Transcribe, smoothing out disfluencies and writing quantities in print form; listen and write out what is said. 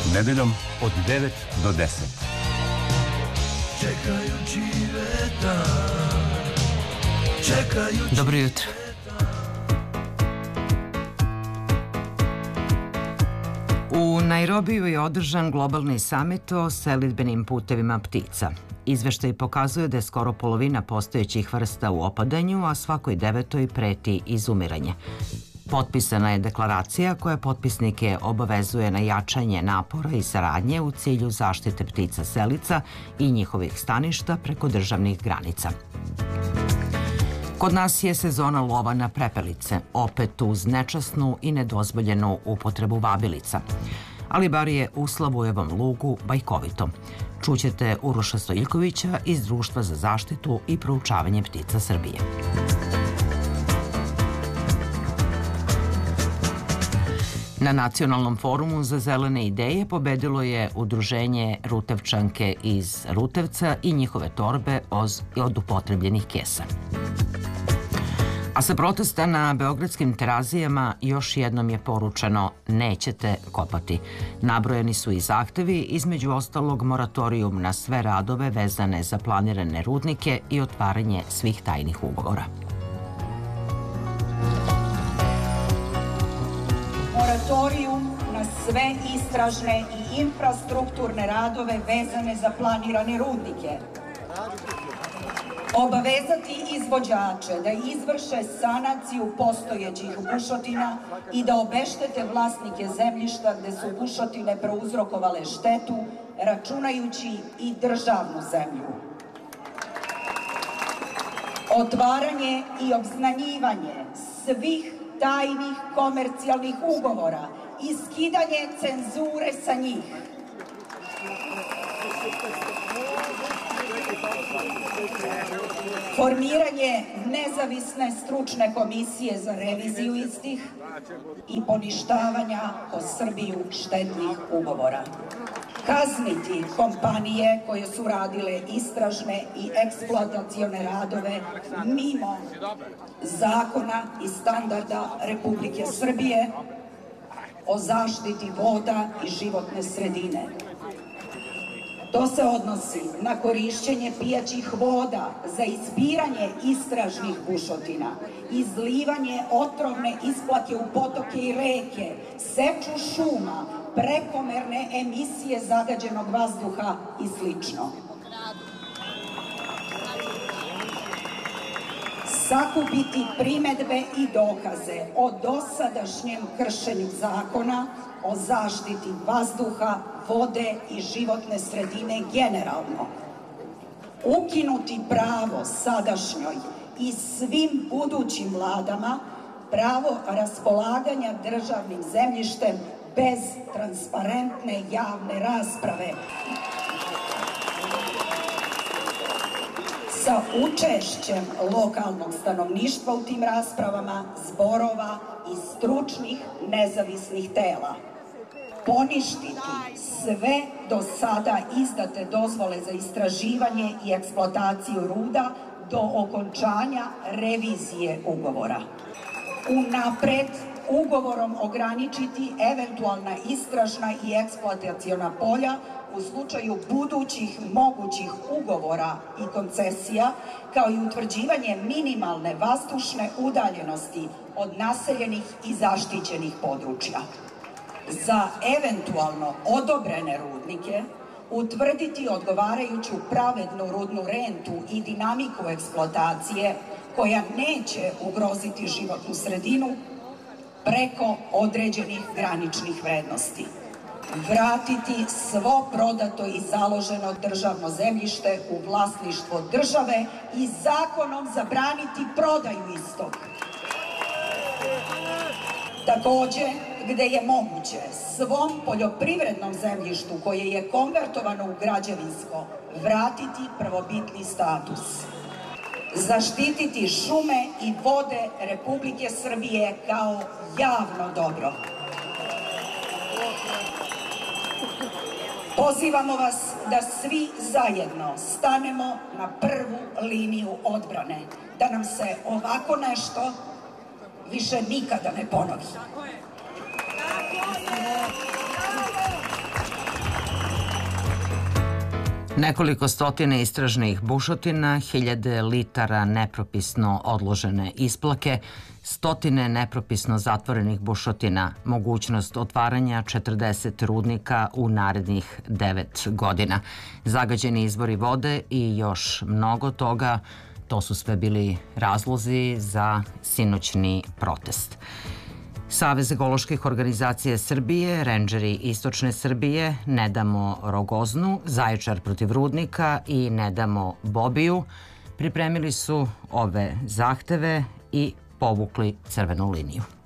Nedeljom od 9 do 10. Dobro jutro. U Nairobiju je održan globalni samit o selidbenim putevima ptica. Izveštaj pokazuje da je skoro polovina postojećih vrsta u opadanju, a svakoj devetoj preti izumiranje. Potpisana je deklaracija koja potpisnike obavezuje na jačanje napora i saradnje u cilju zaštite ptica selica i njihovih staništa preko državnih granica. Kod nas je sezona lova na prepelice, opet uz nečasnu i nedozvoljenu upotrebu vabilica. Ali bar je u Slavujevom lugu bajkovito. Čućete Uroša Stojiljkovića iz Društva za zaštitu i proučavanje ptica Srbije. Na Nacionalnom forumu za zelene ideje pobedilo je udruženje Rutevčanke iz Rutevca i njihove torbe od upotrebljenih kesa. A sa protesta na beogradskim Terazijama još jednom je poručeno nećete kopati. Nabrojeni su i zahtevi, između ostalog moratorijum na sve radove vezane za planirane rudnike i otvaranje svih tajnih ugovora. Moratorijum na sve istražne i infrastrukturne radove vezane za planirane rudnike. Obavezati izvođače da izvrše sanaciju postojećih bušotina i da obeštete vlasnike zemljišta gde su bušotine prouzrokovale štetu, računajući i državnu zemlju. Otvaranje i obznanjivanje svih tajnih komercijalnih ugovora i skidanje cenzure sa njih. Formiranje nezavisne stručne komisije za reviziju istih i poništavanja po Srbiju štetnih ugovora. Kazniti kompanije koje su radile istražne i eksploatacione radove mimo zakona i standarda Republike Srbije o zaštiti voda i životne sredine. To se odnosi na korišćenje pijaćih voda za ispiranje istražnih bušotina, izlivanje otrovne isplake u potoke i reke, seču šuma, prekomerne emisije zagađenog vazduha i sl. Sakupiti primedbe i dokaze o dosadašnjem kršenju zakona o zaštiti vazduha, vode i životne sredine generalno. Ukinuti pravo sadašnjoj i svim budućim vladama pravo raspolaganja državnim zemljištem bez transparentne javne rasprave. Sa učešćem lokalnog stanovništva u tim raspravama, zborova i stručnih nezavisnih tela. Poništiti sve do sada izdate dozvole za istraživanje i eksploataciju ruda do okončanja revizije ugovora. Unapred ugovorom ograničiti eventualna istražna i eksploataciona polja u slučaju budućih mogućih ugovora i koncesija, kao i utvrđivanje minimalne vazdušne udaljenosti od naseljenih i zaštićenih područja. Za eventualno odobrene rudnike utvrditi odgovarajuću pravednu rudnu rentu i dinamiku eksploatacije koja neće ugroziti životnu sredinu preko određenih graničnih vrednosti. Vratiti svo prodato i založeno državno zemljište u vlasništvo države i zakonom zabraniti prodaju istog. Takođe, gde je moguće, svom poljoprivrednom zemljištu koje je konvertovano u građevinsko vratiti prvobitni status. Zaštititi šume i vode Republike Srbije kao javno dobro. Pozivamo vas da svi zajedno stanemo na prvu liniju odbrane, da nam se ovako nešto više nikada ne ponovi. Nekoliko stotine istražnih bušotina, hiljade litara nepropisno odložene isplake, stotine nepropisno zatvorenih bušotina, mogućnost otvaranja 40 rudnika u narednih 9 godina, zagađeni izvori vode i još mnogo toga, to su sve bili razlozi za sinoćni protest. Savez ekoloških organizacija Srbije, rendžeri Istočne Srbije, Ne damo Rogoznu, Zaječar protiv rudnika i Ne damo Bobiju pripremili su ove zahteve i povukli crvenu liniju.